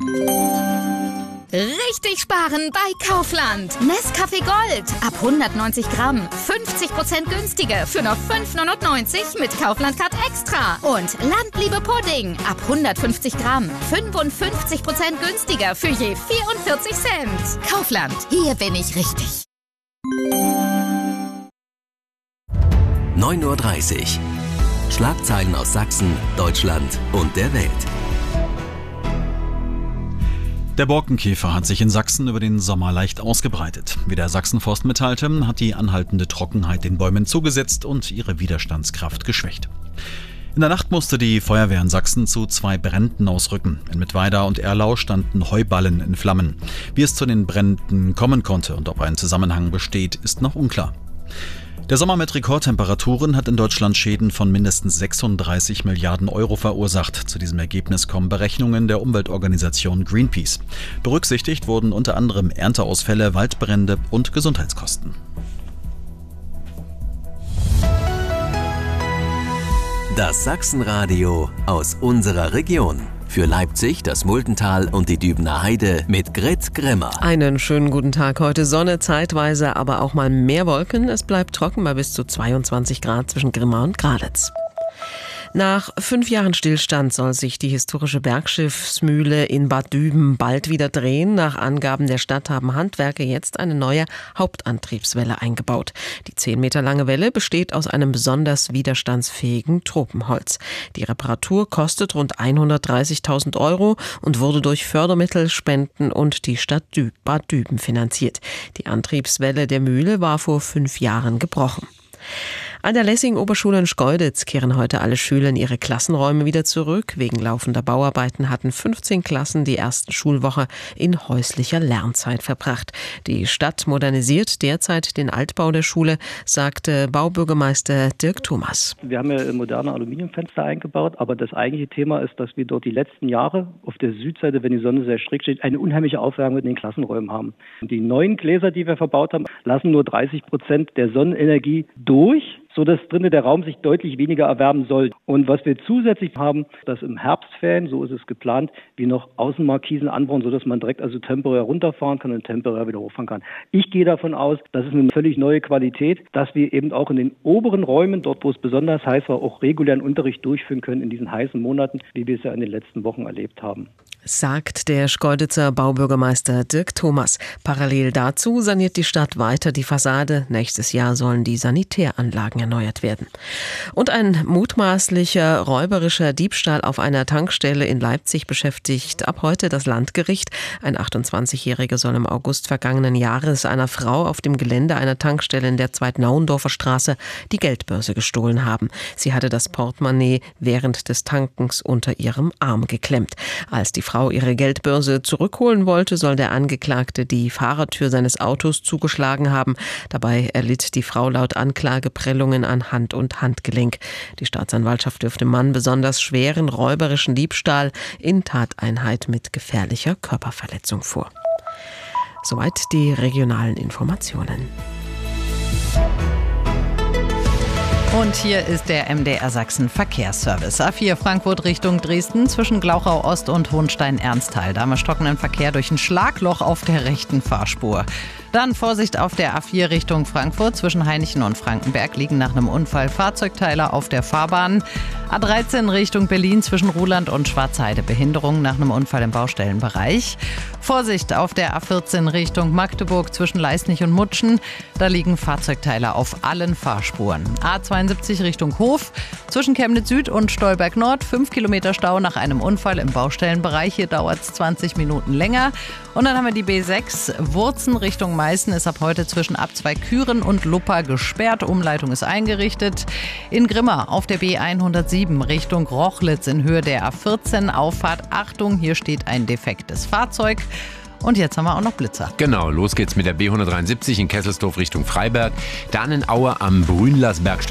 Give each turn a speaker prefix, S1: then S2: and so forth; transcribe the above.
S1: Richtig sparen bei Kaufland. Nescafé Gold. Ab 190 Gramm. 50% günstiger für nur 5,99 mit Kaufland Card Extra. Und Landliebe Pudding. Ab 150 Gramm. 55% günstiger für je 44 Cent. Kaufland. Hier bin ich richtig.
S2: 9:30 Uhr. Schlagzeilen aus Sachsen, Deutschland und der Welt.
S3: Der Borkenkäfer hat sich in Sachsen über den Sommer leicht ausgebreitet. Wie der Sachsenforst mitteilte, hat die anhaltende Trockenheit den Bäumen zugesetzt und ihre Widerstandskraft geschwächt. In der Nacht musste die Feuerwehr in Sachsen zu 2 Bränden ausrücken. In Mittweida und Erlau standen Heuballen in Flammen. Wie es zu den Bränden kommen konnte und ob ein Zusammenhang besteht, ist noch unklar. Der Sommer mit Rekordtemperaturen hat in Deutschland Schäden von mindestens 36 Milliarden Euro verursacht. Zu diesem Ergebnis kommen Berechnungen der Umweltorganisation Greenpeace. Berücksichtigt wurden unter anderem Ernteausfälle, Waldbrände und Gesundheitskosten.
S2: Das Sachsenradio aus unserer Region. Für Leipzig, das Muldental und die Dübener Heide mit Grit Grimmer.
S4: Einen schönen guten Tag. Heute Sonne, zeitweise aber auch mal mehr Wolken. Es bleibt trocken bei bis zu 22 Grad zwischen Grimma und Graditz. Nach 5 Jahren Stillstand soll sich die historische Bergschiffsmühle in Bad Düben bald wieder drehen. Nach Angaben der Stadt haben Handwerker jetzt eine neue Hauptantriebswelle eingebaut. Die 10 Meter lange Welle besteht aus einem besonders widerstandsfähigen Tropenholz. Die Reparatur kostet rund 130.000 Euro und wurde durch Fördermittel, Spenden und die Stadt Bad Düben finanziert. Die Antriebswelle der Mühle war vor 5 Jahren gebrochen. An der Lessing-Oberschule in Schkeuditz kehren heute alle Schüler in ihre Klassenräume wieder zurück. Wegen laufender Bauarbeiten hatten 15 Klassen die erste Schulwoche in häuslicher Lernzeit verbracht. Die Stadt modernisiert derzeit den Altbau der Schule, sagte Baubürgermeister Dirk Thomas.
S5: Wir haben ja moderne Aluminiumfenster eingebaut, aber das eigentliche Thema ist, dass wir dort die letzten Jahre auf der Südseite, wenn die Sonne sehr schräg steht, eine unheimliche Aufwärmung in den Klassenräumen haben. Die neuen Gläser, die wir verbaut haben, lassen nur 30% der Sonnenenergie durch, sodass drinnen der Raum sich deutlich weniger erwärmen soll. Und was wir zusätzlich haben, dass im Herbstferien, so ist es geplant, wir noch Außenmarkisen anbauen, sodass man direkt also temporär runterfahren kann und temporär wieder hochfahren kann. Ich gehe davon aus, das ist eine völlig neue Qualität, dass wir eben auch in den oberen Räumen, dort wo es besonders heiß war, auch regulären Unterricht durchführen können in diesen heißen Monaten, wie wir es ja in den letzten Wochen erlebt haben.
S4: Sagt der Schkeuditzer Baubürgermeister Dirk Thomas. Parallel dazu saniert die Stadt weiter die Fassade. Nächstes Jahr sollen die Sanitäranlagen erneuert werden. Und ein mutmaßlicher räuberischer Diebstahl auf einer Tankstelle in Leipzig beschäftigt ab heute das Landgericht. Ein 28-Jähriger soll im August vergangenen Jahres einer Frau auf dem Gelände einer Tankstelle in der Zweitnauendorfer Straße die Geldbörse gestohlen haben. Sie hatte das Portemonnaie während des Tankens unter ihrem Arm geklemmt. Als die Frau ihre Geldbörse zurückholen wollte, soll der Angeklagte die Fahrertür seines Autos zugeschlagen haben. Dabei erlitt die Frau laut Anklage Prellungen an Hand und Handgelenk. Die Staatsanwaltschaft wirft dem Mann besonders schweren räuberischen Diebstahl in Tateinheit mit gefährlicher Körperverletzung vor. Soweit die regionalen Informationen.
S6: Und hier ist der MDR Sachsen Verkehrsservice. A4 Frankfurt Richtung Dresden zwischen Glauchau Ost und Hohenstein-Ernsthal. Da haben wir stockenden Verkehr durch ein Schlagloch auf der rechten Fahrspur. Dann Vorsicht auf der A4 Richtung Frankfurt. Zwischen Hainichen und Frankenberg liegen nach einem Unfall Fahrzeugteile auf der Fahrbahn. A13 Richtung Berlin zwischen Ruhland und Schwarzheide. Behinderung nach einem Unfall im Baustellenbereich. Vorsicht auf der A14 Richtung Magdeburg zwischen Leisnig und Mutschen. Da liegen Fahrzeugteile auf allen Fahrspuren. A72 Richtung Hof zwischen Chemnitz Süd und Stolberg Nord. 5 Kilometer Stau nach einem Unfall im Baustellenbereich. Hier dauert es 20 Minuten länger. Und dann haben wir die B6 Wurzen Richtung Meißen ist ab heute zwischen Abzweig-Küren und Luppa gesperrt. Umleitung ist eingerichtet. In Grimma auf der B107 Richtung Rochlitz in Höhe der A14 Auffahrt. Achtung, hier steht ein defektes Fahrzeug. Und jetzt haben wir auch noch Blitzer.
S7: Genau, los geht's mit der B173 in Kesselsdorf Richtung Freiberg. Dann in Aue am Brünlersberg